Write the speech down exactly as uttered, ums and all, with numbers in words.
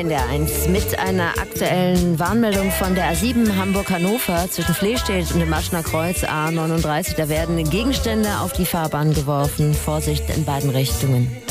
in der eins mit einer aktuellen Warnmeldung von der A sieben Hamburg-Hannover zwischen Flehstedt und dem Maschner Kreuz A neununddreißig. Da werden Gegenstände auf die Fahrbahn geworfen. Vorsicht in beiden Richtungen.